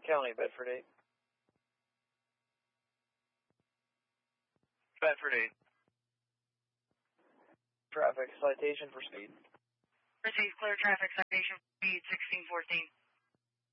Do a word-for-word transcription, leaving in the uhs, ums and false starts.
County, Bedford eight. Bedford eight. Traffic citation for speed. Receive clear traffic citation for speed sixteen fourteen.